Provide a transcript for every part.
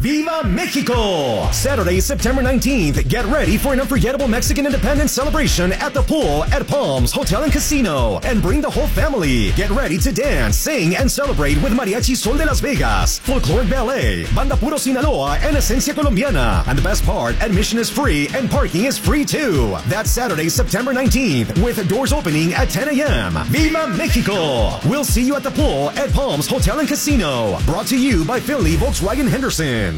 Viva Mexico! Saturday, September 19th. Get ready for an unforgettable Mexican independence celebration at the pool at Palms Hotel and Casino. And bring the whole family. Get ready to dance, sing, and celebrate with Mariachi Sol de Las Vegas, Folkloric Ballet, Banda Puro Sinaloa, and Esencia Colombiana. And the best part, admission is free and parking is free too. That's Saturday, September 19th, with doors opening at 10 a.m. Viva Mexico! We'll see you at the pool at Palms Hotel and Casino. Brought to you by Finley Volkswagen Henderson.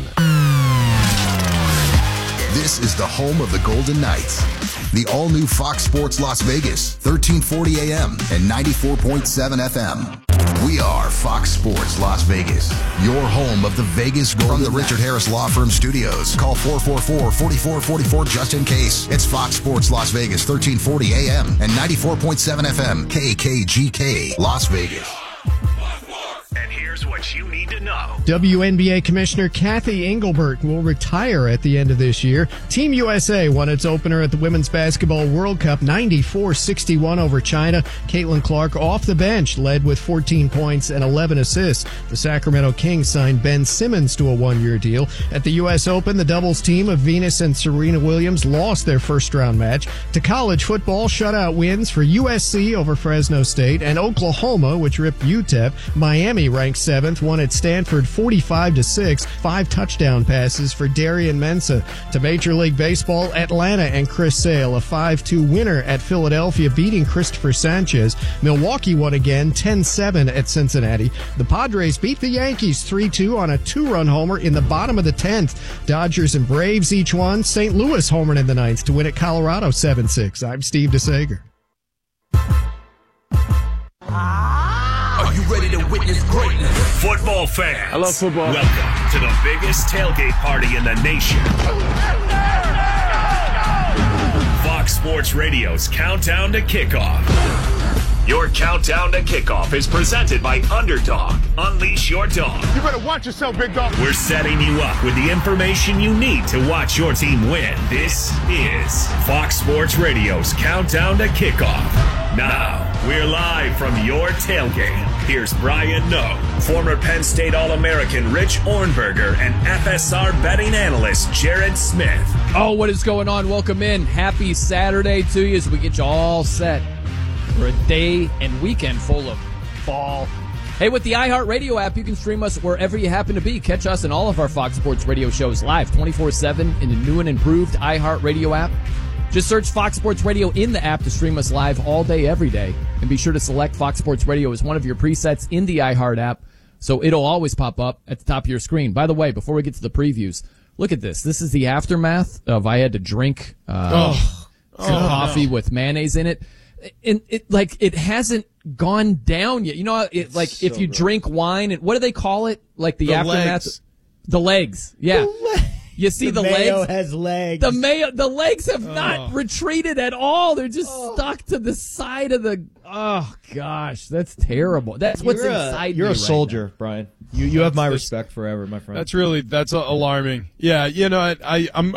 This is the home of the Golden Knights. The all-new Fox Sports Las Vegas, 1340 AM and 94.7 FM. We are Fox Sports Las Vegas, your home of the Vegas Golden From the Richard Harris Law Firm Studios. Call 444-4444 just in case. It's Fox Sports Las Vegas, 1340 AM and 94.7 FM, KKGK, Las Vegas. And here's what you need to know. WNBA Commissioner Kathy Engelbert will retire at the end of this year. Team USA won its opener at the Women's Basketball World Cup 94-61 over China. Caitlin Clark off the bench led with 14 points and 11 assists. The Sacramento Kings signed Ben Simmons to a one-year deal. At the U.S. Open, the doubles team of Venus and Serena Williams lost their first-round match. To college football, shutout wins for USC over Fresno State and Oklahoma, which ripped UTEP. Miami ranked 7th, won at Stanford 45-6, 5 touchdown passes for Darian Mensah. To Major League Baseball, Atlanta and Chris Sale, a 5-2 winner at Philadelphia, beating Christopher Sanchez. Milwaukee won again, 10-7 at Cincinnati. The Padres beat the Yankees 3-2 on a 2-run homer in the bottom of the 10th. Dodgers and Braves each won. St. Louis homered in the 9th to win at Colorado 7-6. I'm Steve DeSager. Are you ready to witness greatness? Football fans. I love football. Welcome to the biggest tailgate party in the nation. Fox Sports Radio's Countdown to Kickoff. Your Countdown to Kickoff is presented by Underdog. Unleash your dog. You better watch yourself, big dog. We're setting you up with the information you need to watch your team win. This is Fox Sports Radio's Countdown to Kickoff. Now, we're live from your tailgate. Here's Brian Noe, former Penn State All-American Rich Ornberger, and FSR betting analyst Jared Smith. Oh, what is going on? Welcome in. Happy Saturday to you as we get you all set for a day and weekend full of fall. Hey, with the iHeartRadio app, you can stream us wherever you happen to be. Catch us and all of our Fox Sports Radio shows live 24/7 in the new and improved iHeartRadio app. Just search Fox Sports Radio in the app to stream us live all day, every day. And be sure to select Fox Sports Radio as one of your presets in the iHeart app, so it'll always pop up at the top of your screen. By the way, before we get to the previews, look at this. This is the aftermath of I had to drink coffee with mayonnaise in it. And it hasn't gone down yet. You know, if you drink wine, and what do they call it? Like the aftermath? Legs. The legs. Yeah. You see the mayo legs? has legs. The legs have not retreated at all. They're just stuck to the side of the. Oh gosh, that's terrible. That's what's inside me. You're a right soldier, now. Brian. You have my respect forever, my friend. That's alarming. Yeah, you know, I'm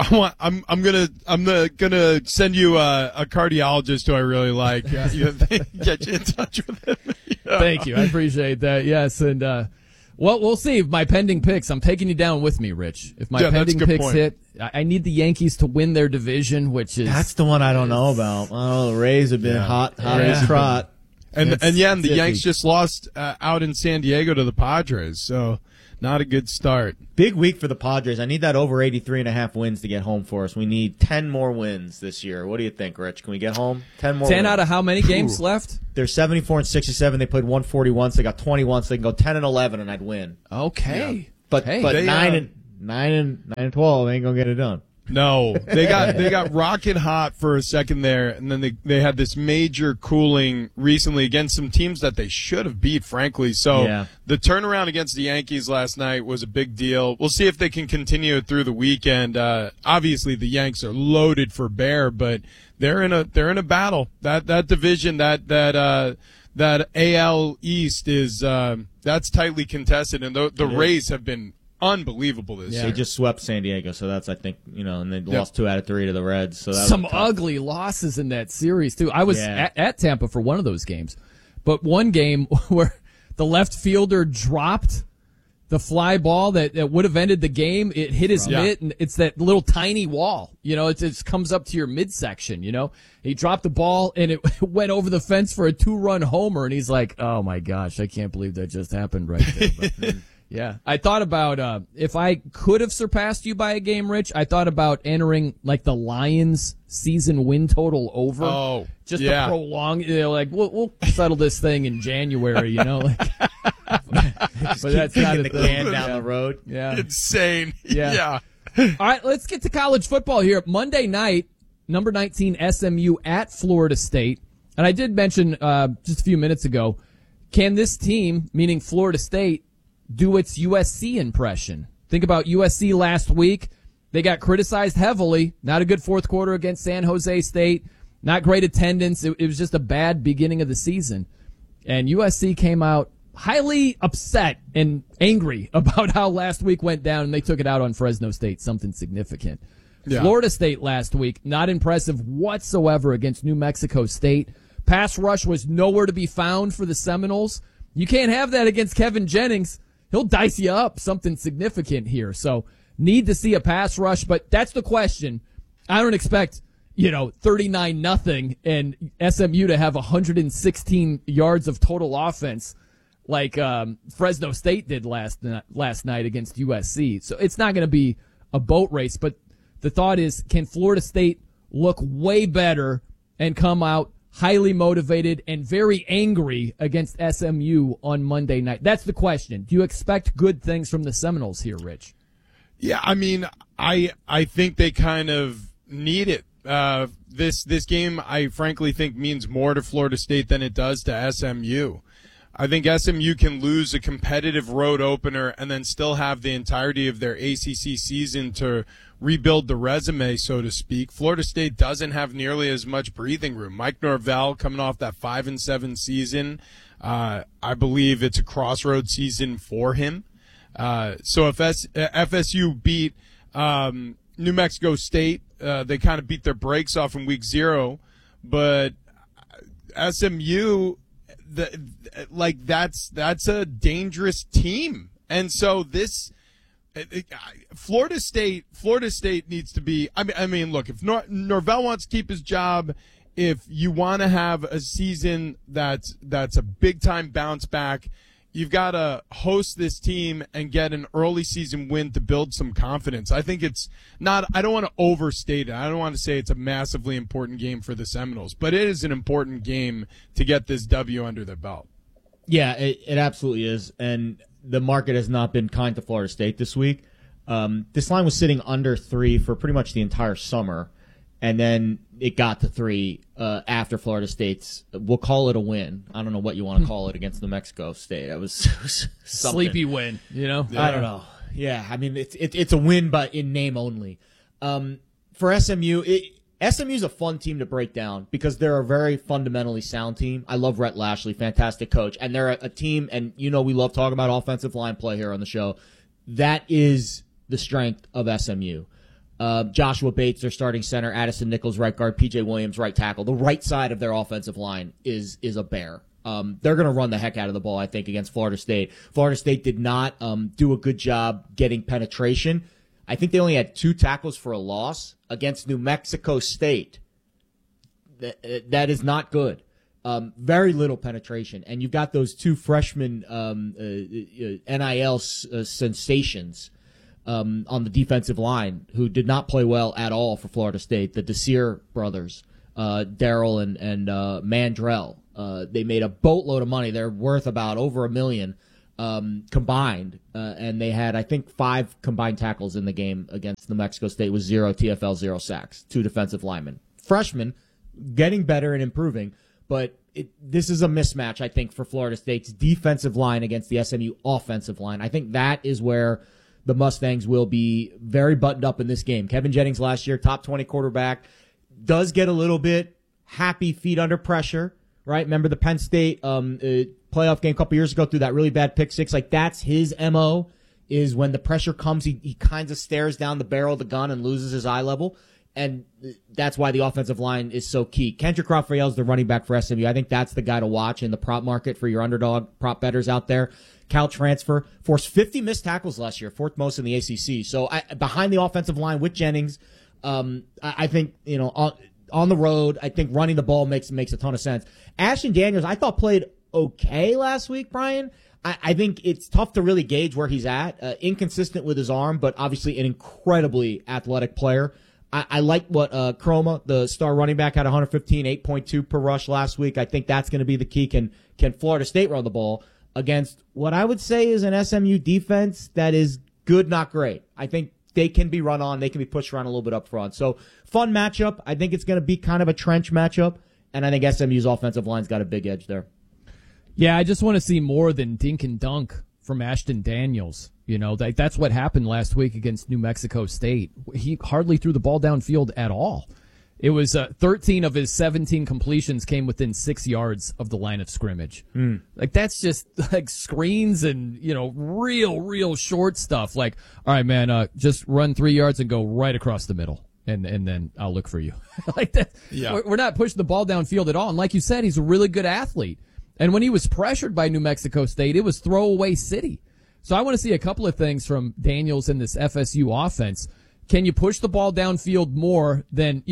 gonna send you a cardiologist who I really like. Get you in touch with him. Yeah. Thank you, I appreciate that. Yes, and well, we'll see. If my pending picks, I'm taking you down with me, Rich. If my pending picks hit, I need the Yankees to win their division, which is that's the one I don't know about. Oh, the Rays have been hot as trot. And the Yanks just lost out in San Diego to the Padres, so not a good start. Big week for the Padres. I need that over 83.5 wins to get home for us. We need 10 more wins this year. What do you think, Rich? Can we get home? 10 more 10 wins. out of how many games left? They're 74-67. They played 141, so they got 21, so they can go 10-11, and I'd win. Okay. Yeah. But 9 and 12 ain't gonna get it done. No, they got rocket hot for a second there, and then they had this major cooling recently against some teams that they should have beat, frankly. So the turnaround against the Yankees last night was a big deal. We'll see if they can continue it through the weekend. Obviously, the Yanks are loaded for bear, but they're in a battle. That division, that AL East is that's tightly contested, and the Rays have been unbelievable this year. They just swept San Diego, so that's, I think, and they lost 2 out of 3 to the Reds. So that some ugly losses in that series too. I was at Tampa for one of those games, but one game where the left fielder dropped the fly ball that would have ended the game. It hit his mitt, and it's that little tiny wall. It comes up to your midsection. He dropped the ball, and it went over the fence for a 2-run homer, and he's like, "Oh my gosh, I can't believe that just happened right there." But, yeah, I thought about if I could have surpassed you by a game, Rich. I thought about entering like the Lions season win total over, just to prolong. We'll settle this thing in January. But that's not the can down the road. Yeah, insane. Yeah. All right, let's get to college football here. Monday night, number 19 SMU at Florida State, and I did mention just a few minutes ago. Can this team, meaning Florida State, do its USC impression? Think about USC last week. They got criticized heavily. Not a good fourth quarter against San Jose State. Not great attendance. It was just a bad beginning of the season. And USC came out highly upset and angry about how last week went down, and they took it out on Fresno State, something significant. Yeah. Florida State last week, not impressive whatsoever against New Mexico State. Pass rush was nowhere to be found for the Seminoles. You can't have that against Kevin Jennings. He'll dice you up, something significant here. So need to see a pass rush, but that's the question. I don't expect, 39-0 and SMU to have 116 yards of total offense like Fresno State did last night against USC. So it's not going to be a boat race, but the thought is, can Florida State look way better and come out highly motivated and very angry against SMU on Monday night? That's the question. Do you expect good things from the Seminoles here, Rich? Yeah, I mean, I think they kind of need it. This game, I frankly think, means more to Florida State than it does to SMU. I think SMU can lose a competitive road opener and then still have the entirety of their ACC season to rebuild the resume, so to speak. Florida State doesn't have nearly as much breathing room. Mike Norvell coming off that 5-7 season. I believe it's a crossroads season for him. So if FSU beat New Mexico State, they kind of beat their brakes off in week 0. But SMU, that's a dangerous team. And so Florida State needs to be. I mean, look, if Norvell wants to keep his job, if you want to have a season that's a big time bounce back, you've got to host this team and get an early season win to build some confidence. I think it's not. I don't want to overstate it. I don't want to say it's a massively important game for the Seminoles, but it is an important game to get this W under their belt. Yeah, it absolutely is, and the market has not been kind to Florida State this week. This line was sitting under 3 for pretty much the entire summer, and then it got to 3 after Florida State's, we'll call it a win. I don't know what you want to call it against New Mexico State. It was sleepy win, Yeah. I don't know. Yeah, I mean, it's a win, but in name only. For SMU, SMU's a fun team to break down because they're a very fundamentally sound team. I love Rhett Lashley, fantastic coach. And they're a team, and we love talking about offensive line play here on the show. That is the strength of SMU. Joshua Bates, their starting center, Addison Nichols, right guard, PJ Williams, right tackle. The right side of their offensive line is a bear. They're going to run the heck out of the ball, I think, against Florida State. Florida State did not do a good job getting penetration. I think they only had 2 tackles for a loss against New Mexico State. That is not good. Very little penetration. And you've got those 2 freshman NIL sensations on the defensive line who did not play well at all for Florida State, the Desir brothers, Darrell and Mandrell. They made a boatload of money. They're worth about over $1 million combined, and they had, I think, 5 combined tackles in the game against New Mexico State with 0 TFL, 0 sacks, 2 defensive linemen. Freshmen getting better and improving, but this is a mismatch, I think, for Florida State's defensive line against the SMU offensive line. I think that is where the Mustangs will be very buttoned up in this game. Kevin Jennings last year, top 20 quarterback, does get a little bit happy feet under pressure, right? Remember the Penn State playoff game a couple years ago through that really bad pick 6? Like, that's his MO, is when the pressure comes, he kind of stares down the barrel of the gun and loses his eye level. And that's why the offensive line is so key. Kendrick Raphael is the running back for SMU. I think that's the guy to watch in the prop market for your underdog prop bettors out there. Cal transfer, forced 50 missed tackles last year, fourth most in the ACC. So behind the offensive line with Jennings, I think, on the road, I think running the ball makes a ton of sense. Ashton Daniels, I thought played okay last week, Brian. I think it's tough to really gauge where he's at. Inconsistent with his arm, but obviously an incredibly athletic player. I like what Chroma, the star running back, had 115, 8.2 per rush last week. I think that's going to be the key. Can Florida State run the ball against what I would say is an SMU defense that is good, not great? I think they can be run on. They can be pushed around a little bit up front. So fun matchup. I think it's going to be kind of a trench matchup, and I think SMU's offensive line's got a big edge there. Yeah, I just want to see more than dink and dunk from Ashton Daniels. That's what happened last week against New Mexico State. He hardly threw the ball downfield at all. It was 13 of his 17 completions came within 6 yards of the line of scrimmage. That's just like screens and, real short stuff. Like, all right, man, just run 3 yards and go right across the middle. And then I'll look for you. Like that. Yeah. We're not pushing the ball downfield at all. And like you said, he's a really good athlete. And when he was pressured by New Mexico State, it was throwaway city. So I want to see a couple of things from Daniels in this FSU offense. Can you push the ball downfield more than,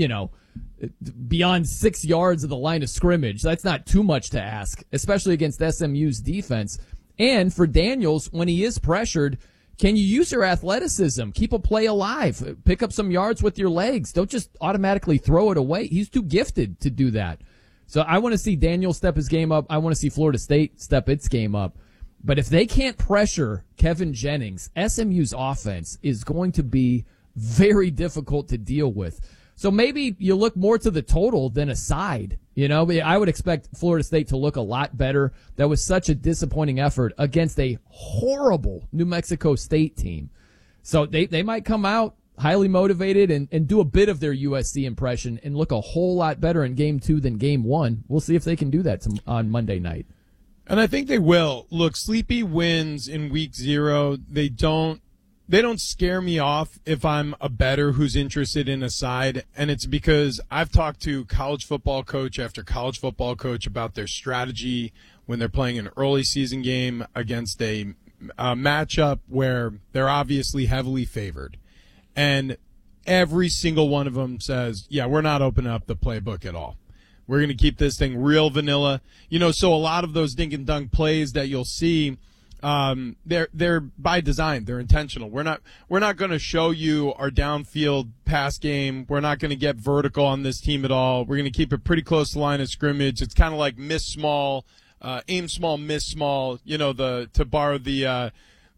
beyond 6 yards of the line of scrimmage? That's not too much to ask, especially against SMU's defense. And for Daniels, when he is pressured, can you use your athleticism? Keep a play alive. Pick up some yards with your legs. Don't just automatically throw it away. He's too gifted to do that. So I want to see Daniel step his game up. I want to see Florida State step its game up. But if they can't pressure Kevin Jennings, SMU's offense is going to be very difficult to deal with. So maybe you look more to the total than a side. I would expect Florida State to look a lot better. That was such a disappointing effort against a horrible New Mexico State team. So they might come out highly motivated and do a bit of their USC impression and look a whole lot better in game 2 than game 1. We'll see if they can do that on Monday night. And I think they will. Look, sleepy wins in week 0, they don't scare me off if I'm a bettor who's interested in a side. And it's because I've talked to college football coach after college football coach about their strategy when they're playing an early season game against a matchup where they're obviously heavily favored. And every single one of them says, yeah, we're not opening up the playbook at all. We're going to keep this thing real vanilla. So a lot of those dink and dunk plays that you'll see, they're by design. They're intentional. We're not going to show you our downfield pass game. We're not going to get vertical on this team at all. We're going to keep it pretty close to the line of scrimmage. It's kind of like miss small, aim small, miss small, to borrow the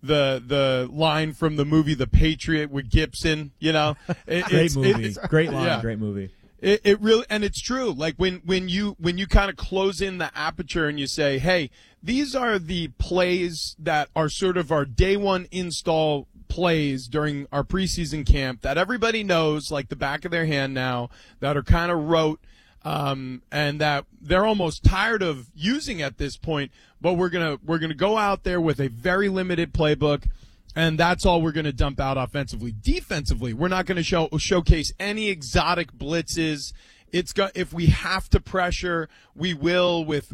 line from the movie The Patriot with Gibson, Great movie. Great line. Yeah. Great movie. It really, and it's true. Like when you kind of close in the aperture and you say, hey, these are the plays that are sort of our day one install plays during our preseason camp that everybody knows like the back of their hand now, that are kind of rote, and that they're almost tired of using at this point. But we're gonna go out there with a very limited playbook, and that's all we're gonna dump out offensively. Defensively, we're not gonna showcase any exotic blitzes. If we have to pressure, we will with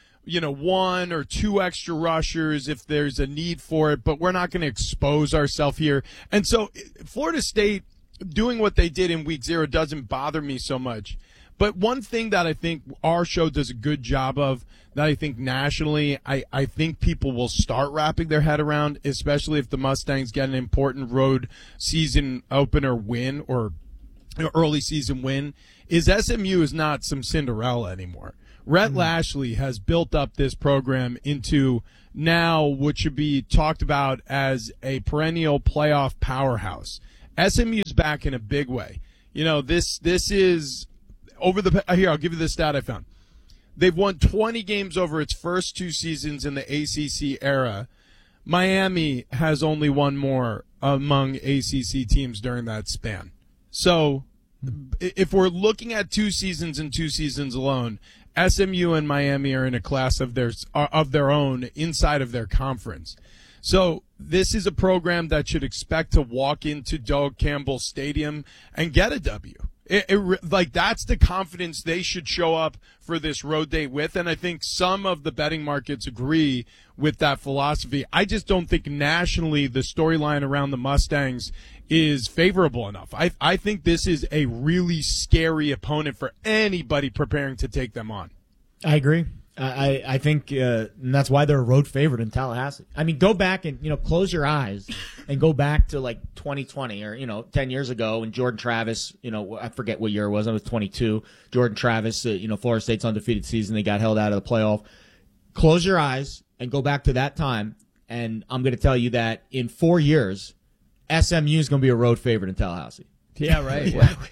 1 or 2 extra rushers if there's a need for it. But we're not gonna expose ourselves here. And so Florida State doing what they did in week 0 doesn't bother me so much. But one thing that I think our show does a good job of, that I think nationally, I think people will start wrapping their head around, especially if the Mustangs get an important road season opener win or early season win, is SMU is not some Cinderella anymore. Rhett Lashley has built up this program into now what should be talked about as a perennial playoff powerhouse. SMU's back in a big way. This is... Here, I'll give you the stat I found. They've won 20 games over its first 2 seasons in the ACC era. Miami has only won more among ACC teams during that span. So if we're looking at 2 seasons and 2 seasons alone, SMU and Miami are in a class of their own inside of their conference. So this is a program that should expect to walk into Doak Campbell Stadium and get a W. Like, that's the confidence they should show up for this road date with, and I think some of the betting markets agree with that philosophy. I just don't think nationally the storyline around the Mustangs is favorable enough. I think this is a really scary opponent for anybody preparing to take them on. I agree. I think and that's why they're a road favorite in Tallahassee. I mean, go back and, close your eyes and go back to like 2020 or, 10 years ago when Jordan Travis, I forget what year it was. I was 22. Jordan Travis, Florida State's undefeated season. They got held out of the playoff. Close your eyes and go back to that time. And I'm going to tell you that in 4 years, SMU is going to be a road favorite in Tallahassee. Yeah, right.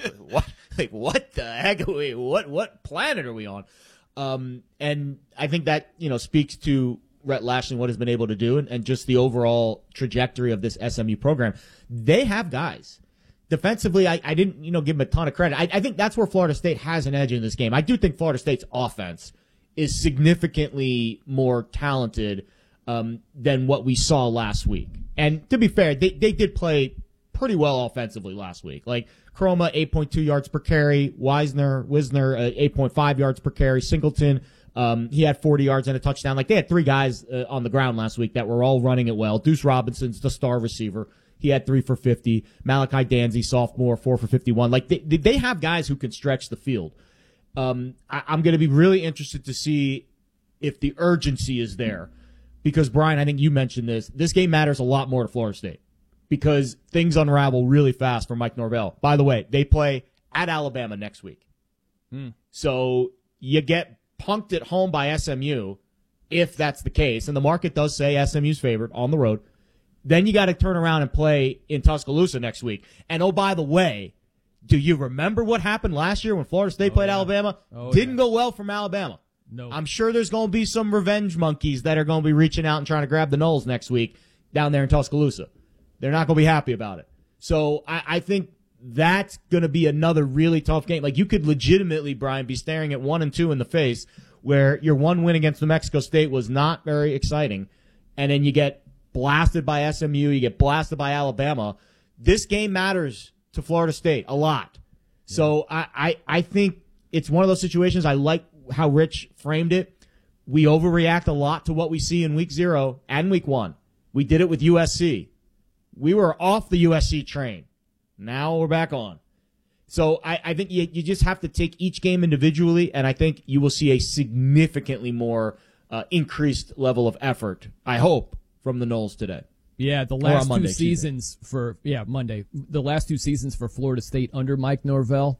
What the heck? What planet are we on? And I think that, speaks to Rhett Lashlee, what he's been able to do, and just the overall trajectory of this SMU program. They have guys. Defensively, I didn't, give them a ton of credit. I think that's where Florida State has an edge in this game. I do think Florida State's offense is significantly more talented than what we saw last week. And to be fair, they did play pretty well offensively last week. Like, Chroma, 8.2 yards per carry. Wisner, 8.5 yards per carry. Singleton, he had 40 yards and a touchdown. Like, they had three guys on the ground last week that were all running it well. Deuce Robinson's the star receiver. He had 3 for 50. Malachi Danzy, sophomore, 4 for 51. Like, they have guys who can stretch the field. I'm going to be really interested to see if the urgency is there. Because, Brian, I think you mentioned this. This game matters a lot more to Florida State, because things unravel really fast for Mike Norvell. By the way, they play at Alabama next week. So you get punked at home by SMU, if that's the case, and the market does say SMU's favorite on the road. Then you got to turn around and play in Tuscaloosa next week. And, oh, by the way, do you remember what happened last year when Florida State played Alabama? Didn't go well from Alabama. No. I'm sure there's going to be some revenge monkeys that are going to be reaching out and trying to grab the Noles next week down there in Tuscaloosa. They're not going to be happy about it. So I think that's going to be another really tough game. Like, you could legitimately, Brian, be staring at 1-2 in the face, where your one win against New Mexico State was not very exciting, and then you get blasted by SMU, you get blasted by Alabama. This game matters to Florida State a lot. So I think it's one of those situations. I like how Rich framed it. We overreact a lot to what we see in week 0 and week 1. We did it with USC. We were off the USC train. Now we're back on. So I think you just have to take each game individually, and I think you will see a significantly more increased level of effort, I hope, from the Noles today. Yeah, the last two seasons for Monday. The last 2 seasons for Florida State under Mike Norvell,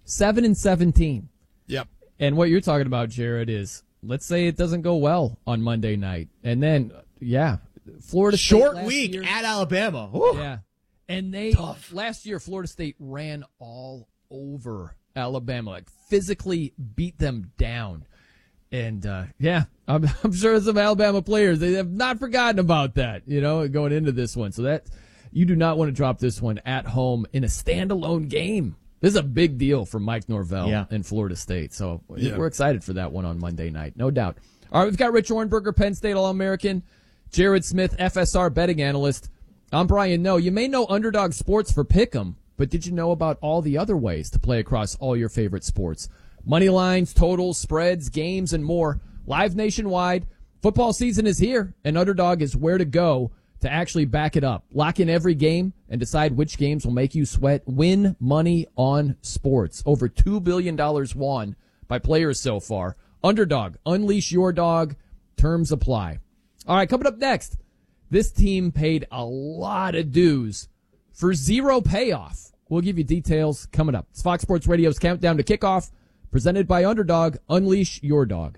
7-17. Yep. And what you're talking about, Jared, is let's say it doesn't go well on Monday night, and then Florida State short week at Alabama. Woo. Yeah. And last year, Florida State ran all over Alabama, like physically beat them down. And, I'm sure some Alabama players, they have not forgotten about that, going into this one. So that you do not want to drop this one at home in a standalone game. This is a big deal for Mike Norvell and Florida State. So we're excited for that one on Monday night, no doubt. All right, we've got Rich Ornberger, Penn State All-American, Jared Smith, FSR betting analyst. I'm Brian Noe. You may know Underdog Sports for Pick'em, but did you know about all the other ways to play across all your favorite sports? Money lines, totals, spreads, games, and more. Live nationwide. Football season is here, and Underdog is where to go to actually back it up. Lock in every game and decide which games will make you sweat. Win money on sports. Over $2 billion won by players so far. Underdog. Unleash your dog. Terms apply. All right, coming up next. This team paid a lot of dues for zero payoff. We'll give you details coming up. It's Fox Sports Radio's Countdown to Kickoff, presented by Underdog. Unleash your dog.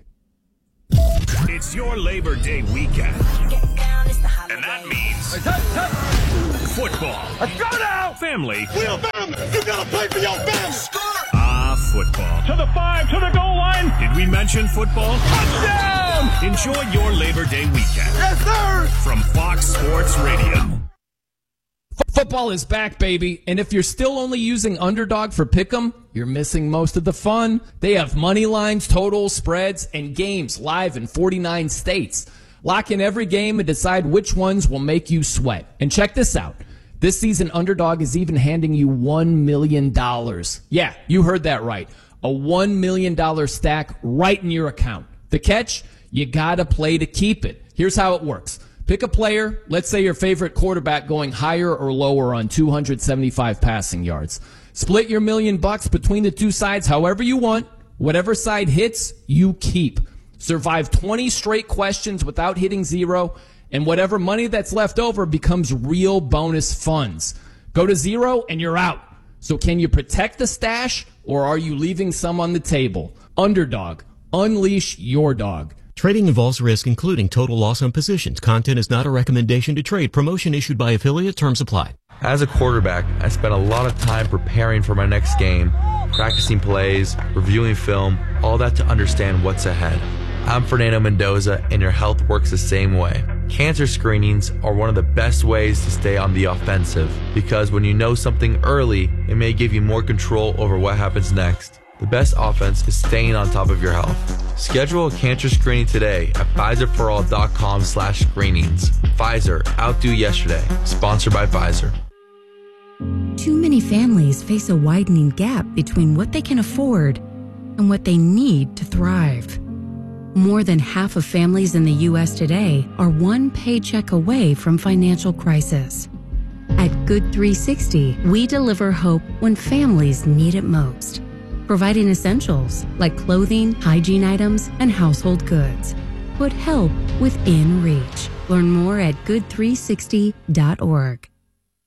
It's your Labor Day weekend. And that means football. Let's go now! Family. We Alabama. You gotta play for your family. Football. To the 5, to the goal line. Did we mention football? Touchdown! Enjoy your Labor Day weekend. Yes, sir! From Fox Sports Radio. Football is back, baby. And if you're still only using Underdog for Pick'em, you're missing most of the fun. They have money lines, totals, spreads, and games live in 49 states. Lock in every game and decide which ones will make you sweat. And check this out. This season, Underdog is even handing you $1 million. Yeah, you heard that right. A $1 million stack right in your account. The catch? You gotta play to keep it. Here's how it works. Pick a player, let's say your favorite quarterback going higher or lower on 275 passing yards. Split your $1 million between the two sides however you want. Whatever side hits, you keep. Survive 20 straight questions without hitting zero, and whatever money that's left over becomes real bonus funds. Go to zero and you're out. So can you protect the stash, or are you leaving some on the table? Underdog. Unleash your dog. Trading involves risk, including total loss on positions. Content is not a recommendation to trade. Promotion issued by affiliate. Terms apply. As a quarterback, I spent a lot of time preparing for my next game, practicing plays, reviewing film, all that to understand what's ahead. I'm Fernando Mendoza, and your health works the same way. Cancer screenings are one of the best ways to stay on the offensive, because when you know something early, it may give you more control over what happens next. The best offense is staying on top of your health. Schedule a cancer screening today at PfizerForAll.com/screenings. Pfizer, outdo yesterday. Sponsored by Pfizer. Too many families face a widening gap between what they can afford and what they need to thrive. More than half of families in the U.S. today are one paycheck away from financial crisis. At Good 360, we deliver hope when families need it most, providing essentials like clothing, hygiene items, and household goods. Put help within reach. Learn more at good360.org.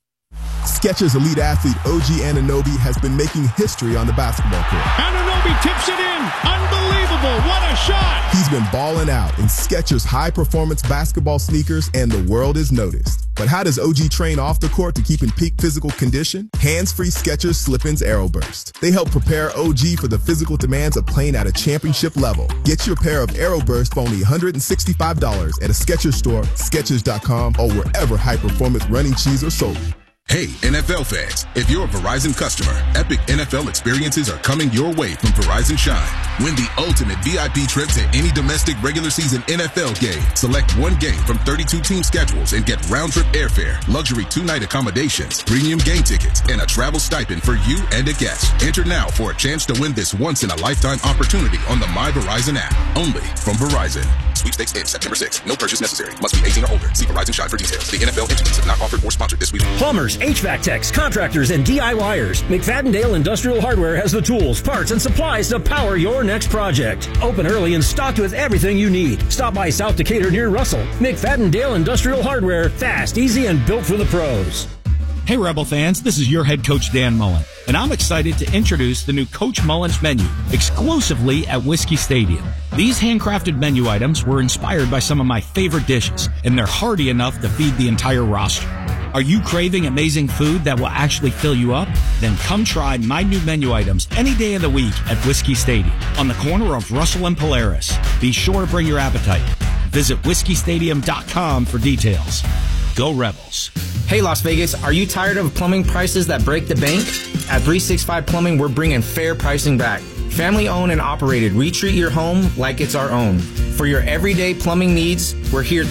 Skechers elite athlete OG Anunoby has been making history on the basketball court. Anunoby tips it in. Unbelievable. What a shot. He's been balling out in Skechers high-performance basketball sneakers, and the world has noticed. But how does OG train off the court to keep in peak physical condition? Hands-free Skechers Slip-ins Aeroburst. They help prepare OG for the physical demands of playing at a championship level. Get your pair of Aeroburst for only $165 at a Skechers store, Skechers.com, or wherever high-performance running shoes are sold. Hey, NFL fans, if you're a Verizon customer, epic NFL experiences are coming your way from Verizon Shine. Win the ultimate VIP trip to any domestic regular season NFL game. Select one game from 32 team schedules and get round-trip airfare, luxury 2-night accommodations, premium game tickets, and a travel stipend for you and a guest. Enter now for a chance to win this once-in-a-lifetime opportunity on the My Verizon app. Only from Verizon. Sweepstakes ends September 6th. No purchase necessary. Must be 18 or older. See Verizon Shine for details. The NFL entities have not offered or sponsored this week. Plumbers, HVAC techs, contractors, and DIYers. McFadden-Dale Industrial Hardware has the tools, parts, and supplies to power your next project. Open early and stocked with everything you need. Stop by South Decatur near Russell. McFadden-Dale Industrial Hardware. Fast, easy, and built for the pros. Hey, Rebel fans, this is your head coach, Dan Mullen, and I'm excited to introduce the new Coach Mullen's menu exclusively at Whiskey Stadium. These handcrafted menu items were inspired by some of my favorite dishes, and they're hearty enough to feed the entire roster. Are you craving amazing food that will actually fill you up? Then come try my new menu items any day of the week at Whiskey Stadium on the corner of Russell and Polaris. Be sure to bring your appetite. Visit whiskeystadium.com for details. Go Rebels. Hey Las Vegas, are you tired of plumbing prices that break the bank? At 365 Plumbing, we're bringing fair pricing back. Family owned and operated, we treat your home like it's our own. For your everyday plumbing needs, we're here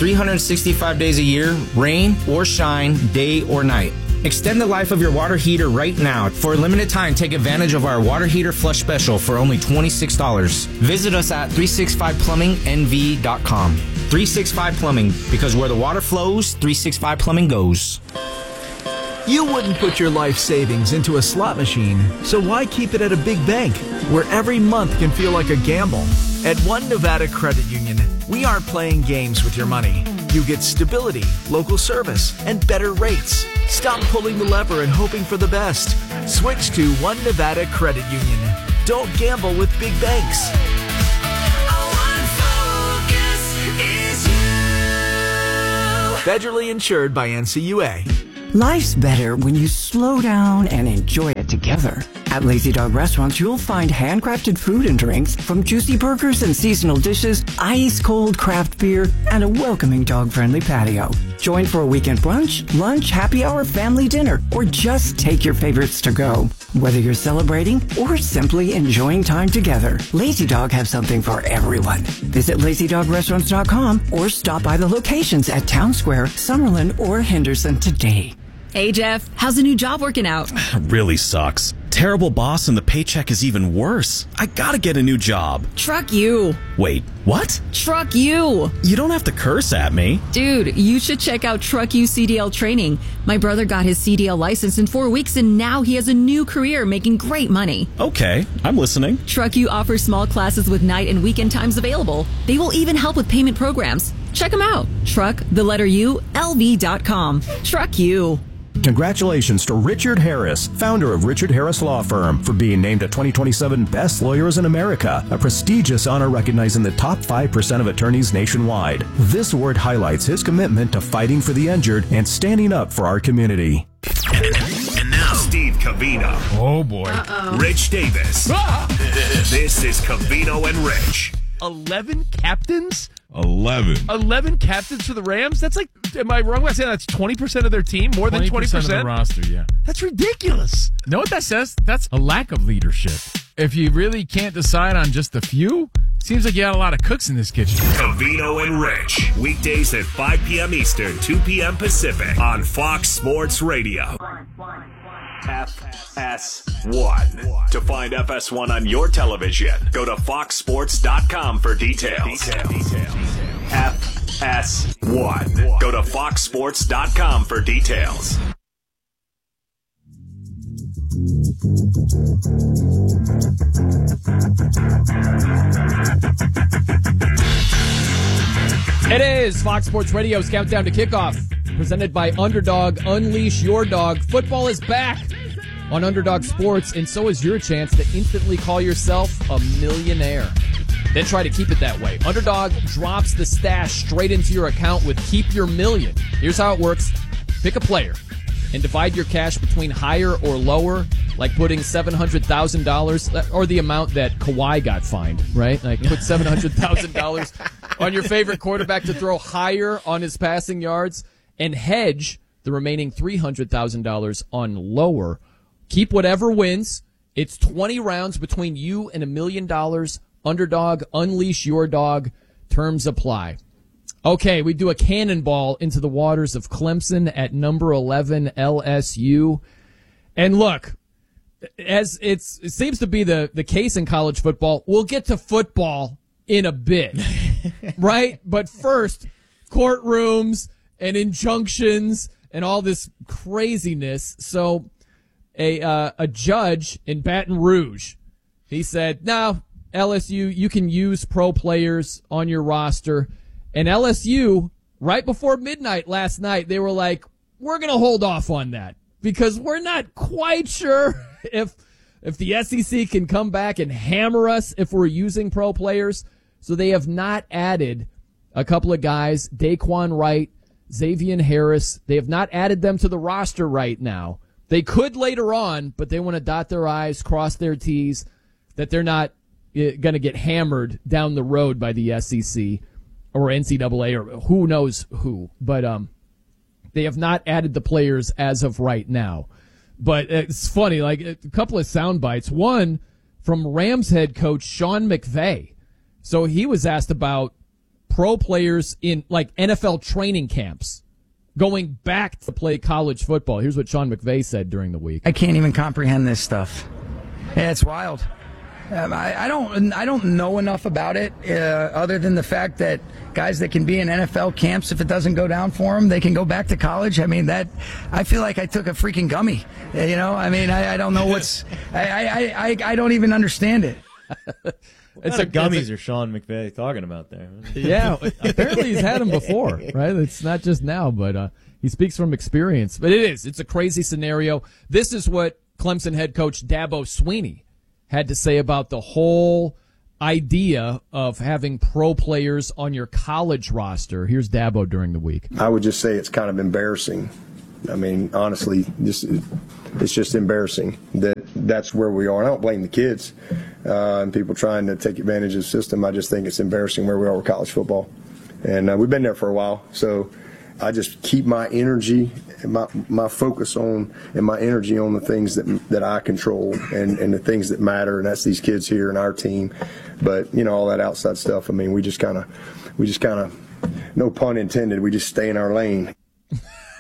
365 days a year, rain or shine, day or night. Extend the life of your water heater right now. For a limited time, take advantage of our water heater flush special for only $26. Visit us at 365plumbingnv.com. 365 Plumbing, because where the water flows, 365 Plumbing goes. You wouldn't put your life savings into a slot machine, so why keep it at a big bank where every month can feel like a gamble? At One Nevada Credit Union, we aren't playing games with your money. You get stability, local service, and better rates. Stop pulling the lever and hoping for the best. Switch to One Nevada Credit Union. Don't gamble with big banks. Federally insured by NCUA. Life's better when you slow down and enjoy it together. At Lazy Dog Restaurants, you'll find handcrafted food and drinks, from juicy burgers and seasonal dishes, ice-cold craft beer, and a welcoming dog-friendly patio. Join for a weekend brunch, lunch, happy hour, family dinner, or just take your favorites to go. Whether you're celebrating or simply enjoying time together, Lazy Dog has something for everyone. Visit LazyDogRestaurants.com or stop by the locations at Town Square, Summerlin, or Henderson today. Hey, Jeff. How's the new job working out? Really sucks. Terrible boss and the paycheck is even worse. I gotta get a new job. Truck you. Wait, what? Truck you. You don't have to curse at me. Dude, you should check out Truck You CDL training. My brother got his CDL license in 4 weeks and now he has a new career making great money. Okay, I'm listening. Truck You offers small classes with night and weekend times available. They will even help with payment programs. Check them out. LV.com. Truck You. Congratulations to Richard Harris, founder of Richard Harris Law Firm, for being named a 2027 Best Lawyers in America, a prestigious honor recognizing the top 5% of attorneys nationwide. This award highlights his commitment to fighting for the injured and standing up for our community. And now, Steve Covino. Oh, boy. Rich Davis. This is Covino and Rich. 11 captains? 11 captains for the Rams? That's like, am I wrong when I say that's 20% of their team? More than 20%? of the roster, yeah. That's ridiculous. Know what that says? That's a lack of leadership. If you really can't decide on just a few, seems like you got a lot of cooks in this kitchen. Covino and Rich. Weekdays at 5 p.m. Eastern, 2 p.m. Pacific on Fox Sports Radio. FS1. To find FS1 on your television, go to foxsports.com for details. FS1. Go to foxsports.com for details. It is Fox Sports Radio's Countdown to Kickoff, presented by Underdog. Unleash your dog. Football is back on Underdog Sports, and so is your chance to instantly call yourself a millionaire. Then try to keep it that way. Underdog drops the stash straight into your account with Keep Your Million. Here's how it works. Pick a player and divide your cash between higher or lower, like putting $700,000 or the amount that Kawhi got fined, right? Like put $700,000 on your favorite quarterback to throw higher on his passing yards and hedge the remaining $300,000 on lower. Keep whatever wins. It's 20 rounds between you and $1 million. Underdog, unleash your dog. Terms apply. Okay, we do a cannonball into the waters of Clemson at number 11 LSU. And look, as it seems to be the case in college football, we'll get to football in a bit, right? But first, courtrooms and injunctions and all this craziness. So a judge in Baton Rouge, he said, no, LSU, you can use pro players on your roster. And LSU, right before midnight last night, they were like, we're going to hold off on that because we're not quite sure if the SEC can come back and hammer us if we're using pro players. So they have not added a couple of guys, Daquan Wright, Xavier Harris. They have not added them to the roster right now. They could later on, but they want to dot their I's, cross their T's, that they're not going to get hammered down the road by the SEC or NCAA or who knows who. But they have not added the players as of right now. But it's funny, like a couple of sound bites. One from Rams head coach Sean McVay. So he was asked about pro players in like NFL training camps going back to play college football. Here's what Sean McVay said during the week. I can't even comprehend this stuff. Yeah, it's wild. I don't know enough about it other than the fact that guys that can be in NFL camps, if it doesn't go down for them, they can go back to college. I mean, I feel like I took a freaking gummy. You know, I mean, I don't know I don't even understand it. What kind of gummies are Sean McVay talking about there? Yeah, apparently he's had them before, right? It's not just now, but he speaks from experience. But it's a crazy scenario. This is what Clemson head coach Dabo Swinney had to say about the whole idea of having pro players on your college roster. Here's Dabo during the week. I would just say it's kind of embarrassing. I mean, honestly, it's just embarrassing that that's where we are. I don't blame the kids and people trying to take advantage of the system. I just think it's embarrassing where we are with college football. And we've been there for a while. So I just keep my energy and my focus on and my energy on the things that I control and the things that matter, and that's these kids here and our team. But you know, all that outside stuff, I mean, we just kind of, no pun intended, we just stay in our lane.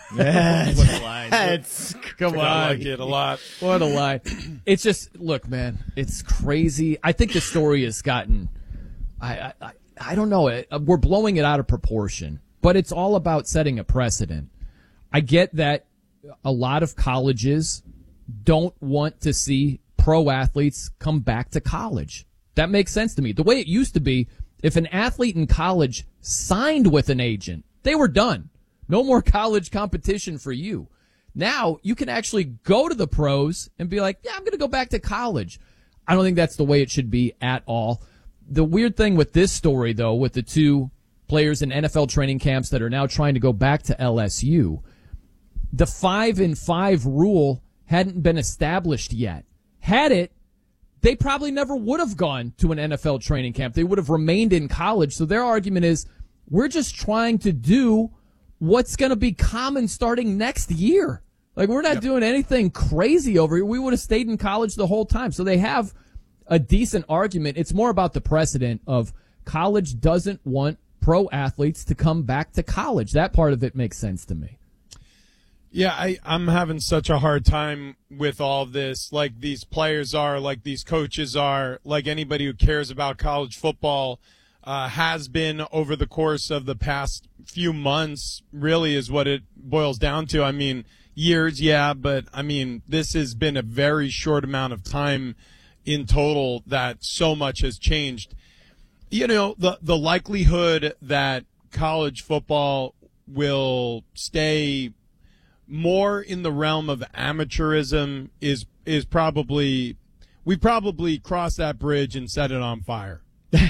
What a line. Come on. I like it a lot. What a lie. It's just, look, man, it's crazy. I think the story has gotten, I don't know, we're blowing it out of proportion, but it's all about setting a precedent. I get that a lot of colleges don't want to see pro athletes come back to college. That makes sense to me. The way it used to be, if an athlete in college signed with an agent, they were done. No more college competition for you. Now you can actually go to the pros and be like, yeah, I'm going to go back to college. I don't think that's the way it should be at all. The weird thing with this story, though, with the two players in NFL training camps that are now trying to go back to LSU, the 5-5 rule hadn't been established yet. Had it, they probably never would have gone to an NFL training camp. They would have remained in college. So their argument is, we're just trying to do what's going to be common starting next year. Like, we're not doing anything crazy over here. We would have stayed in college the whole time. So they have a decent argument. It's more about the precedent of college doesn't want pro athletes to come back to college. That part of it makes sense to me. Yeah, I'm having such a hard time with all this. Like these players are, like these coaches are, like anybody who cares about college football has been over the course of the past few months, really is what it boils down to. I mean, years, yeah, but I mean, this has been a very short amount of time in total that so much has changed. You know, the likelihood that college football will stay more in the realm of amateurism is probably, we probably crossed that bridge and set it on fire.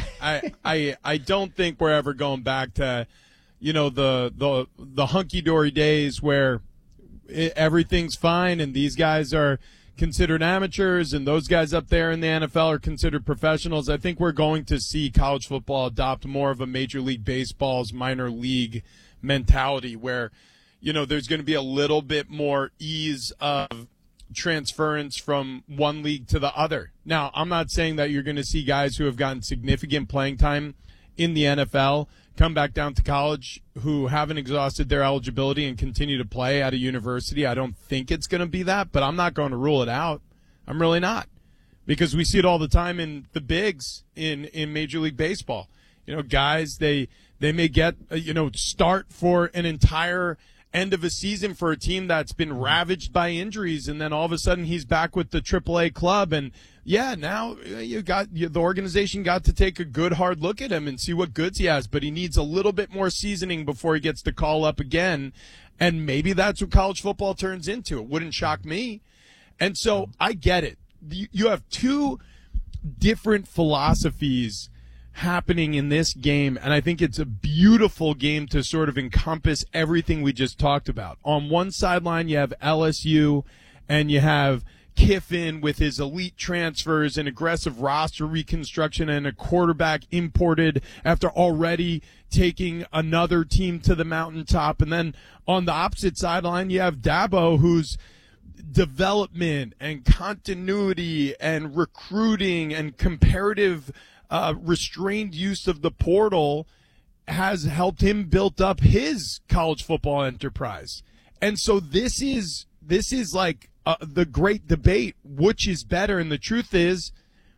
I don't think we're ever going back to, you know, the hunky-dory days where everything's fine and these guys are considered amateurs and those guys up there in the NFL are considered professionals. I think we're going to see college football adopt more of a Major League Baseball's minor league mentality where, you know, there's going to be a little bit more ease of transference from one league to the other. Now, I'm not saying that you're going to see guys who have gotten significant playing time in the NFL come back down to college who haven't exhausted their eligibility and continue to play at a university. I don't think it's going to be that, but I'm not going to rule it out. I'm really not, because we see it all the time in the bigs in Major League Baseball. You know, guys, they may get, start for an entire end of a season for a team that's been ravaged by injuries, and then all of a sudden he's back with the AAA club, and yeah, now the organization got to take a good hard look at him and see what goods he has, but he needs a little bit more seasoning before he gets to call up again, and maybe that's what college football turns into. It wouldn't shock me. And so I get it. You have two different philosophies happening in this game, and I think it's a beautiful game to sort of encompass everything we just talked about. On one sideline, you have LSU, and you have Kiffin with his elite transfers and aggressive roster reconstruction and a quarterback imported after already taking another team to the mountaintop. And then on the opposite sideline, you have Dabo, whose development and continuity and recruiting and comparative restrained use of the portal has helped him build up his college football enterprise. And so this is like the great debate, which is better. And the truth is,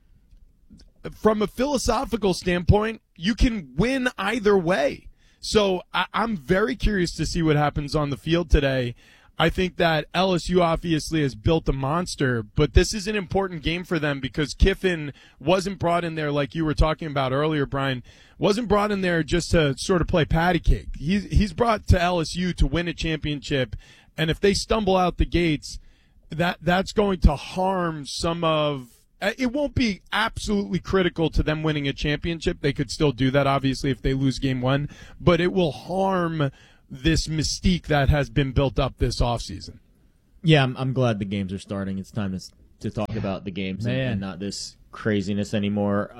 from a philosophical standpoint, you can win either way. So I'm very curious to see what happens on the field today. I think that LSU obviously has built a monster, but this is an important game for them because Kiffin wasn't brought in there, like you were talking about earlier, Brian, wasn't brought in there just to sort of play patty cake. He's brought to LSU to win a championship, and if they stumble out the gates, that's going to harm some of – it won't be absolutely critical to them winning a championship. They could still do that, obviously, if they lose game one, but it will harm – this mystique that has been built up this offseason. Yeah, I'm glad the games are starting. It's time to talk about the games and not this craziness anymore.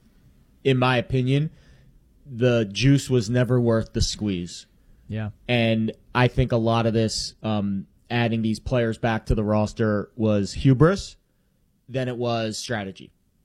In my opinion, the juice was never worth the squeeze. Yeah. And I think a lot of this, adding these players back to the roster, was hubris than it was strategy.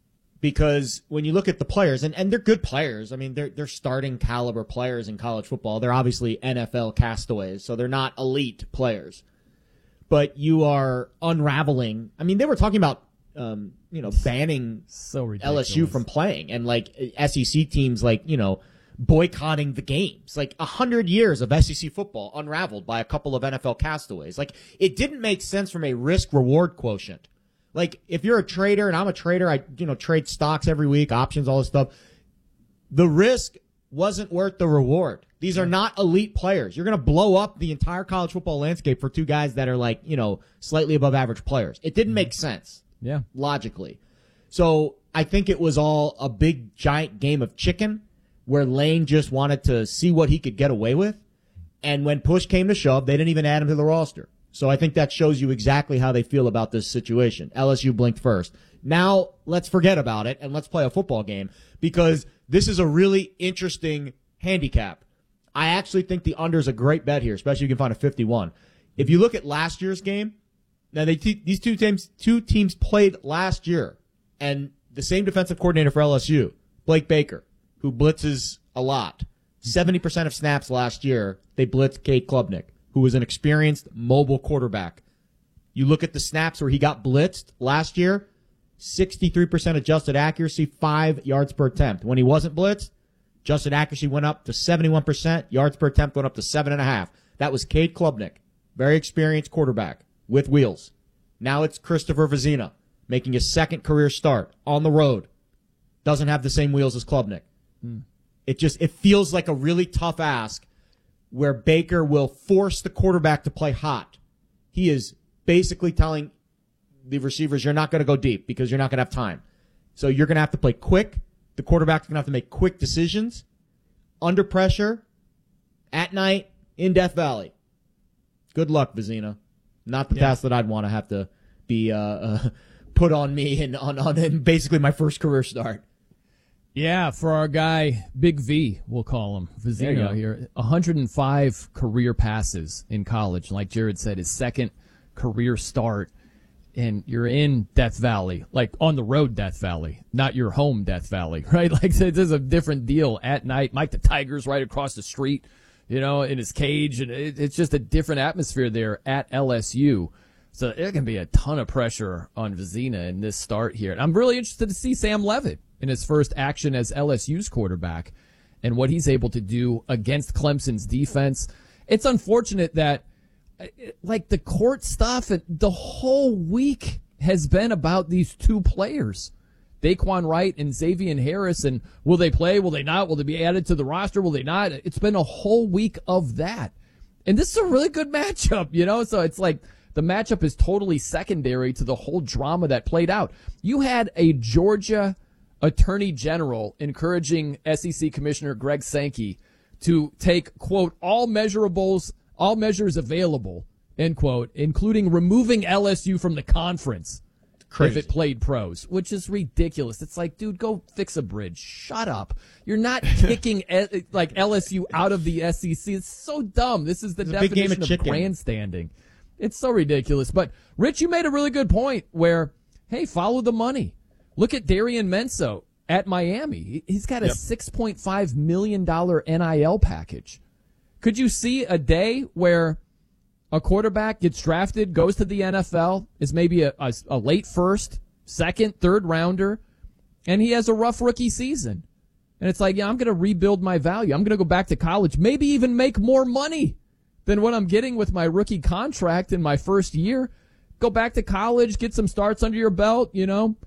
because when you look at the players, and they're good players. I mean, they're starting caliber players in college football. They're obviously NFL castaways, so they're not elite players. But you are unraveling. I mean, they were talking about banning LSU from playing, and like SEC teams boycotting the games. Like 100 years of SEC football unraveled by a couple of NFL castaways. Like, it didn't make sense from a risk-reward quotient. Like, if you're a trader, and I'm a trader, I trade stocks every week, options, all this stuff. The risk wasn't worth the reward. These are not elite players. You're going to blow up the entire college football landscape for two guys that are slightly above average players. It didn't make sense. Yeah. Logically. So I think it was all a big giant game of chicken where Lane just wanted to see what he could get away with. And when push came to shove, they didn't even add him to the roster. So I think that shows you exactly how they feel about this situation. LSU blinked first. Now let's forget about it and let's play a football game, because this is a really interesting handicap. I actually think the under is a great bet here, especially if you can find a 51. If you look at last year's game, now these two teams played last year, and the same defensive coordinator for LSU, Blake Baker, who blitzes a lot. 70% of snaps last year, they blitzed Cade Klubnik, who was an experienced mobile quarterback. You look at the snaps where he got blitzed last year, 63% adjusted accuracy, 5 yards per attempt. When he wasn't blitzed, adjusted accuracy went up to 71%, yards per attempt went up to 7.5. That was Cade Klubnik, very experienced quarterback with wheels. Now it's Christopher Vezina, making his second career start on the road. Doesn't have the same wheels as Klubnik. It feels like a really tough ask where Baker will force the quarterback to play hot. He is basically telling the receivers, you're not going to go deep because you're not going to have time. So you're going to have to play quick. The quarterback's going to have to make quick decisions under pressure at night in Death Valley. Good luck, Vezina. Not the task that I'd want to have to be put on me and on basically my first career start. Yeah, for our guy, Big V, we'll call him, Vezina here. 105 career passes in college. Like Jared said, his second career start. And you're in Death Valley, like on the road Death Valley, not your home Death Valley, right? Like, this is a different deal at night. Mike the Tiger's right across the street, in his cage. And it's just a different atmosphere there at LSU. So there can be a ton of pressure on Vezina in this start here. And I'm really interested to see Sam Leavitt in his first action as LSU's quarterback and what he's able to do against Clemson's defense. It's unfortunate that, like, the court stuff, the whole week has been about these two players, Daquan Wright and Xavier Harris, and will they play, will they not, will they be added to the roster, will they not? It's been a whole week of that. And this is a really good matchup, so it's like the matchup is totally secondary to the whole drama that played out. You had a Georgia Attorney General encouraging SEC Commissioner Greg Sankey to take, quote, all measures available, end quote, including removing LSU from the conference if it played pros, which is ridiculous. It's like, dude, go fix a bridge. Shut up. You're not kicking LSU out of the SEC. It's so dumb. This is the definition of grandstanding. It's so ridiculous. But, Rich, you made a really good point where, hey, follow the money. Look at Darian Menso at Miami. He's got a $6.5 million NIL package. Could you see a day where a quarterback gets drafted, goes to the NFL, is maybe a late first, second, third rounder, and he has a rough rookie season? And it's like, I'm going to rebuild my value. I'm going to go back to college, maybe even make more money than what I'm getting with my rookie contract in my first year. Go back to college, get some starts under your belt,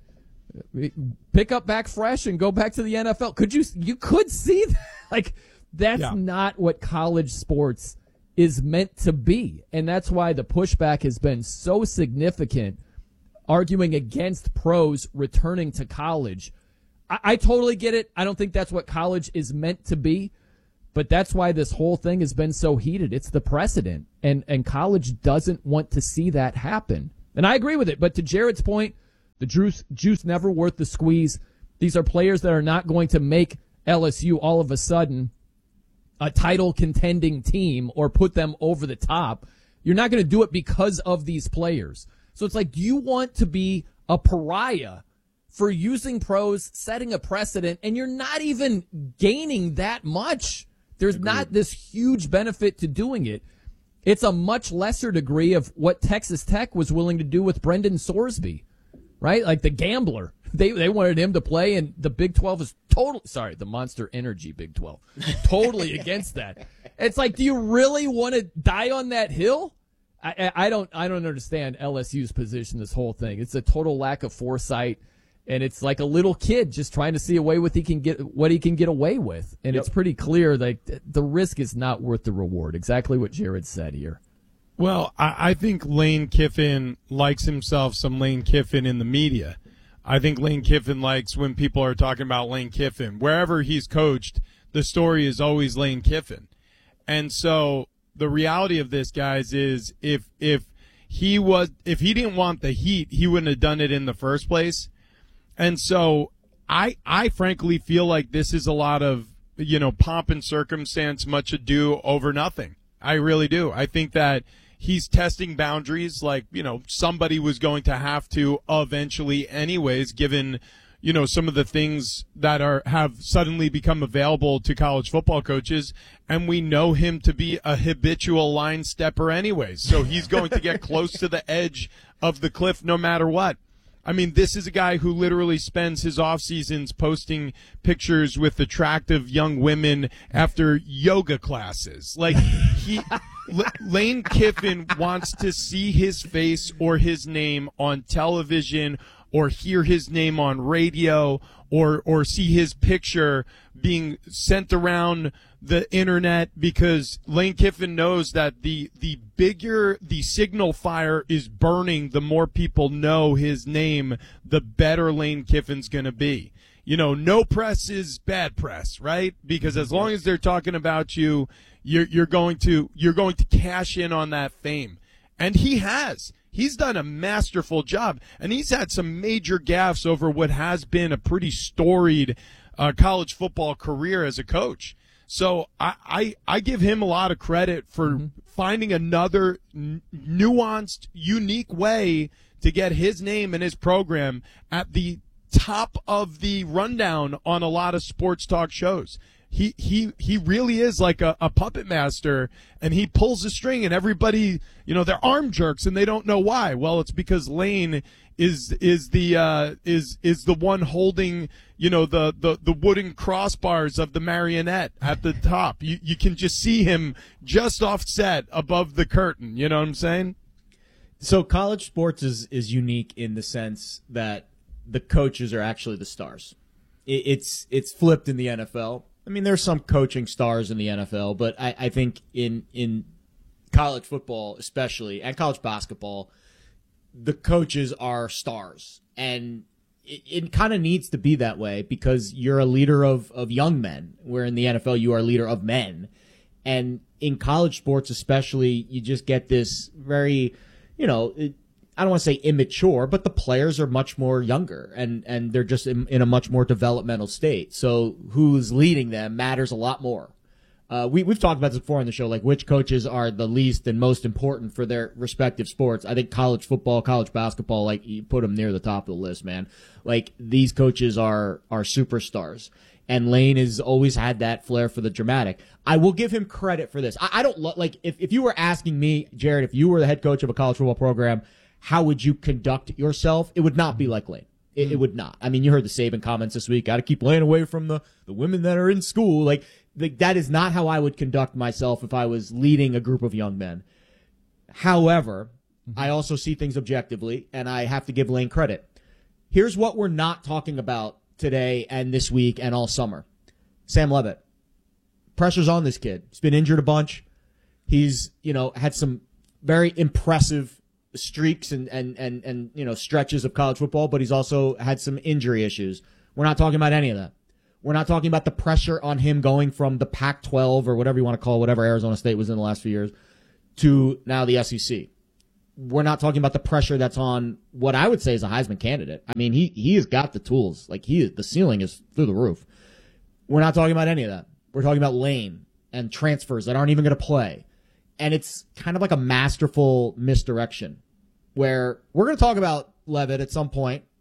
pick up back fresh and go back to the NFL. You could see that. Like, that's not what college sports is meant to be. And that's why the pushback has been so significant, arguing against pros returning to college. I totally get it. I don't think that's what college is meant to be, but that's why this whole thing has been so heated. It's the precedent, and college doesn't want to see that happen. And I agree with it, but to Jared's point, the juice never worth the squeeze. These are players that are not going to make LSU all of a sudden a title contending team or put them over the top. You're not going to do it because of these players. So it's like, do you want to be a pariah for using pros, setting a precedent, and you're not even gaining that much. There's not this huge benefit to doing it. It's a much lesser degree of what Texas Tech was willing to do with Brendan Sorsby, right? Like the gambler. They wanted him to play, and the Big 12 is the Monster Energy Big 12, totally against that. It's like, do you really want to die on that hill? I don't understand LSU's position, this whole thing. It's a total lack of foresight, and it's like a little kid just trying to see what he can get away with. And It's pretty clear that the risk is not worth the reward. Exactly what Jared said here. Well, I think Lane Kiffin likes himself some Lane Kiffin in the media. I think Lane Kiffin likes when people are talking about Lane Kiffin. Wherever he's coached, the story is always Lane Kiffin. And so the reality of this, guys, is if he didn't want the heat, he wouldn't have done it in the first place. And so I frankly feel like this is a lot of, pomp and circumstance, much ado over nothing. I really do. I think that he's testing boundaries like, somebody was going to have to eventually anyways, given, some of the things that have suddenly become available to college football coaches. And we know him to be a habitual line stepper anyways. So he's going to get close to the edge of the cliff no matter what. I mean, this is a guy who literally spends his off seasons posting pictures with attractive young women after yoga classes. Like Lane Kiffin wants to see his face or his name on television or hear his name on radio or see his picture being sent around the internet, because Lane Kiffin knows that the bigger the signal fire is burning, the more people know his name, the better Lane Kiffin's going to be. No press is bad press, right? Because as long as they're talking about you, you're going to cash in on that fame. And he has. He's done a masterful job, and he's had some major gaffes over what has been a pretty storied college football career as a coach. So I give him a lot of credit for finding another nuanced, unique way to get his name and his program at the top of the rundown on a lot of sports talk shows. He really is like a puppet master, and he pulls the string, and everybody, their arm jerks and they don't know why. Well, it's because Lane is the one holding, the wooden crossbars of the marionette at the top. You can just see him just offset above the curtain. You know what I'm saying? So college sports is unique in the sense that the coaches are actually the stars. It's flipped in the NFL. I mean, there's some coaching stars in the NFL, but I think in college football especially, and college basketball, the coaches are stars. And it kind of needs to be that way because you're a leader of young men, where in the NFL you are a leader of men. And in college sports especially, you just get this very, I don't want to say immature, but the players are much more younger and they're just in a much more developmental state. So who's leading them matters a lot more. We've talked about this before on the show, like which coaches are the least and most important for their respective sports. I think college football, college basketball, like you put them near the top of the list, man. Like these coaches are superstars. And Lane has always had that flair for the dramatic. I will give him credit for this. I don't like if you were asking me, Jared, if you were the head coach of a college football program, how would you conduct yourself? It would not be like Lane. It would not. I mean, you heard the Saban comments this week. Got to keep Lane away from the women that are in school. Like that is not how I would conduct myself if I was leading a group of young men. However, I also see things objectively, and I have to give Lane credit. Here's what we're not talking about today and this week and all summer. Sam Levitt. Pressure's on this kid. He's been injured a bunch. He's, had some very impressive streaks and stretches of college football, but he's also had some injury issues. We're not talking about any of that. We're not talking about the pressure on him going from the Pac-12 or whatever you want to call it, whatever Arizona State was in the last few years, to now the SEC. We're not talking about the pressure that's on what I would say is a Heisman candidate. I mean, he has got the tools. Like the ceiling is through the roof. We're not talking about any of that. We're talking about Lane and transfers that aren't even going to play. And it's kind of like a masterful misdirection where we're going to talk about Levitt at some point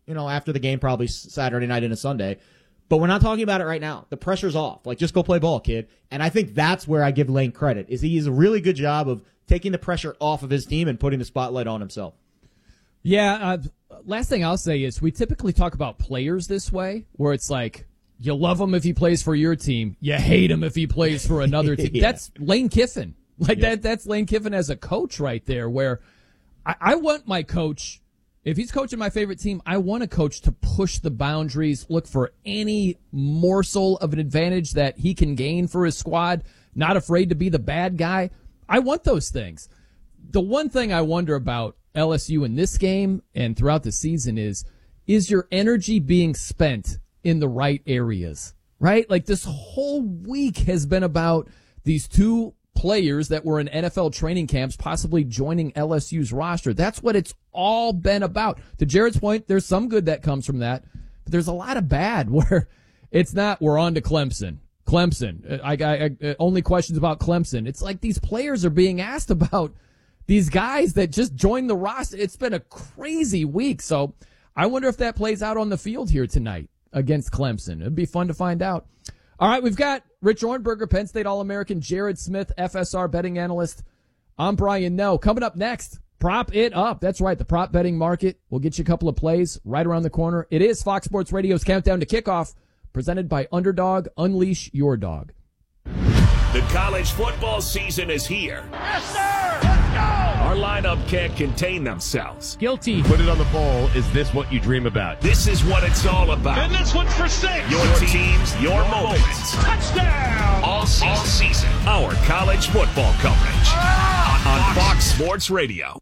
after the game, probably Saturday night into Sunday. But we're not talking about it right now. The pressure's off. Like, just go play ball, kid. And I think that's where I give Lane credit, is he does a really good job of taking the pressure off of his team and putting the spotlight on himself. Yeah, last thing I'll say is we typically talk about players this way, where it's like, you love him if he plays for your team. You hate him if he plays for another team. Yeah. That's Lane Kiffin. That's Lane Kiffin as a coach right there, where I want my coach, if he's coaching my favorite team, I want a coach to push the boundaries, look for any morsel of an advantage that he can gain for his squad, not afraid to be the bad guy. I want those things. The one thing I wonder about LSU in this game and throughout the season is your energy being spent in the right areas, right? Like, this whole week has been about these two players that were in NFL training camps possibly joining LSU's roster. That's what it's all been about. To Jared's point, there's some good that comes from that, but there's a lot of bad where it's not, we're on to Clemson. I only questions about Clemson. It's like these players are being asked about these guys that just joined the roster. It's been a crazy week. So I wonder if that plays out on the field here tonight against Clemson. It'd be fun to find out. All right, we've got Rich Ornberger, Penn State All-American, Jared Smith, FSR betting analyst. I'm Brian Noe. Coming up next, prop it up. That's right, the prop betting market. We'll get you a couple of plays right around the corner. It is Fox Sports Radio's Countdown to Kickoff, presented by Underdog. Unleash your dog. The college football season is here. Yes, sir! Let's go! Our lineup can't contain themselves. Guilty. Put it on the bowl. Is this what you dream about? This is what it's all about. And this one's for 6. Your teams, your moments. Touchdown! All season. Our college football coverage on Fox Sports Radio.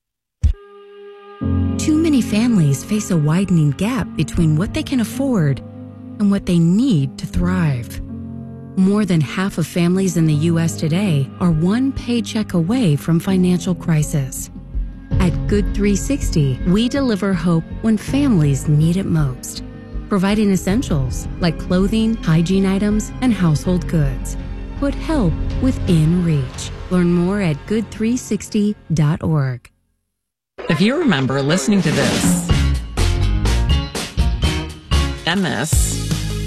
Too many families face a widening gap between what they can afford and what they need to thrive. More than half of families in the U.S. today are one paycheck away from financial crisis. At Good 360, we deliver hope when families need it most, providing essentials like clothing, hygiene items, and household goods. Put help within reach. Learn more at good360.org. If you remember listening to this, and this,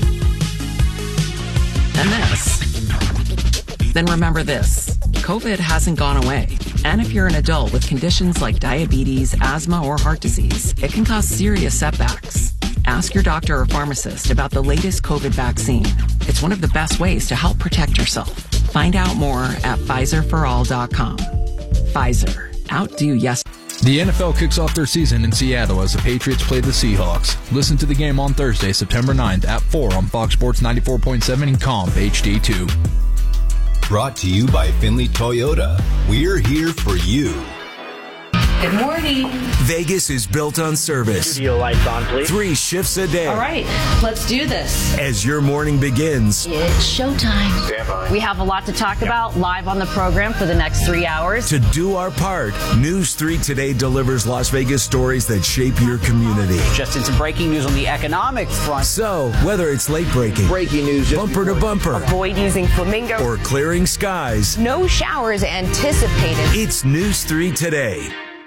then remember this. COVID hasn't gone away. And if you're an adult with conditions like diabetes, asthma, or heart disease, it can cause serious setbacks. Ask your doctor or pharmacist about the latest COVID vaccine. It's one of the best ways to help protect yourself. Find out more at PfizerForAll.com. Pfizer. Outdo yes. The NFL kicks off their season in Seattle as the Patriots play the Seahawks. Listen to the game on Thursday, September 9th at 4 on Fox Sports 94.7 and Comp HD2. Brought to you by Finley Toyota. We're here for you. Good morning. Vegas is built on service. Studio lights on, please. 3 shifts a day. All right, let's do this. As your morning begins, it's showtime. Stand by. We have a lot to talk about live on the program for the next 3 hours. To do our part, News 3 Today delivers Las Vegas stories that shape your community. Just into breaking news on the economic front. So, whether it's late breaking, breaking news, bumper to bumper, avoid using flamingo, or clearing skies, no showers anticipated. It's News 3 Today.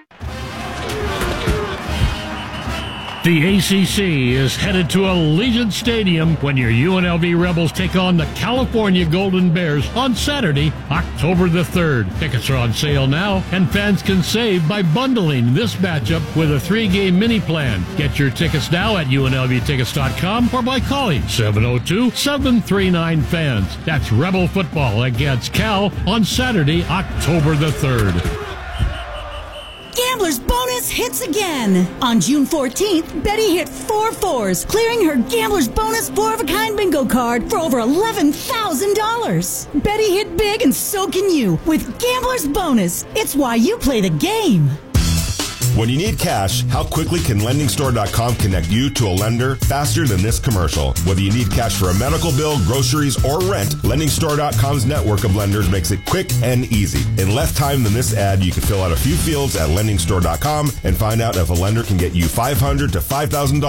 The ACC is headed to Allegiant Stadium when your UNLV Rebels take on the California Golden Bears on Saturday, October the 3rd. Tickets are on sale now, and fans can save by bundling this matchup with a 3-game mini plan. Get your tickets now at UNLVtickets.com or by calling 702-739-FANS. That's Rebel football against Cal on Saturday, October the 3rd. Gambler's Bonus hits again. On June 14th, Betty hit 4 4s, clearing her Gambler's Bonus 4-of-a-kind bingo card for over $11,000. Betty hit big, and so can you with Gambler's Bonus. It's why you play the game. When you need cash, how quickly can LendingStore.com connect you to a lender faster than this commercial? Whether you need cash for a medical bill, groceries, or rent, LendingStore.com's network of lenders makes it quick and easy. In less time than this ad, you can fill out a few fields at LendingStore.com and find out if a lender can get you $500 to $5,000